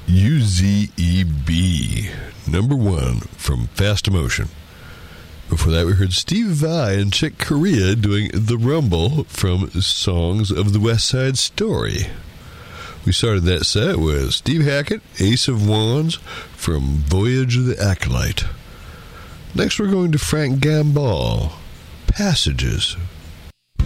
UZEB, number one from Fast Emotion. Before that, we heard Steve Vai and Chick Corea doing The Rumble from Songs of the West Side Story. We started that set with Steve Hackett, Ace of Wands from Voyage of the Acolyte. Next, we're going to Frank Gambale, Passages